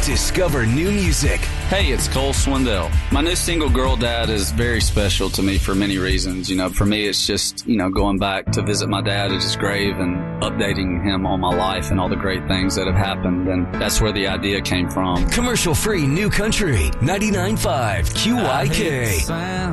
Discover new music. Hey, it's Cole Swindell. My new single, Girl Dad, is very special to me for many reasons. You know, for me, it's just, going back to visit my dad at his grave and updating him on my life and all the great things that have happened. And that's where the idea came from. Commercial-free New Country, 99.5 QYK.